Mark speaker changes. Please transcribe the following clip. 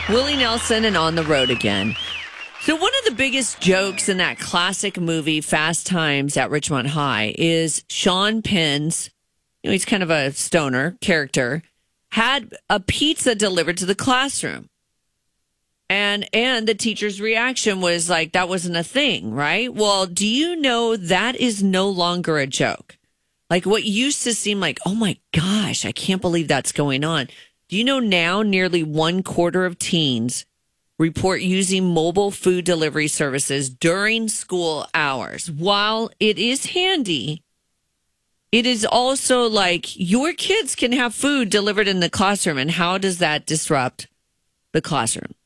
Speaker 1: Willie Nelson and On the Road Again. So one of the biggest jokes in that classic movie, Fast Times at Ridgemont High, is Sean Penn's, he's kind of a stoner character, had a pizza delivered to the classroom. And the teacher's reaction was like, that wasn't a thing, right? Well, do you know that is no longer a joke? Like what used to seem like, oh my gosh, I can't believe that's going on. Do you know now nearly 1/4 of teens report using mobile food delivery services during school hours? While it is handy, it is also like your kids can have food delivered in the classroom. And how does that disrupt the classroom?